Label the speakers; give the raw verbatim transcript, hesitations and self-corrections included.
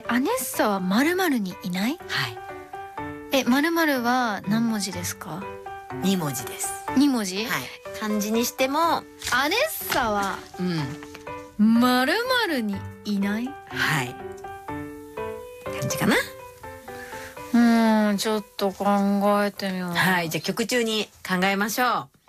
Speaker 1: アネッサは〇〇にいない？
Speaker 2: はい。
Speaker 1: え、〇〇は何文字ですか？
Speaker 2: に文字です。
Speaker 1: に文字？
Speaker 2: はい。漢字にしても、
Speaker 1: アネッサは
Speaker 2: うん。
Speaker 1: 〇〇にいない？
Speaker 2: はい。感じかな。
Speaker 1: うーん、ちょっと考えてみよう。
Speaker 2: はい。じゃあ曲中に考えましょう。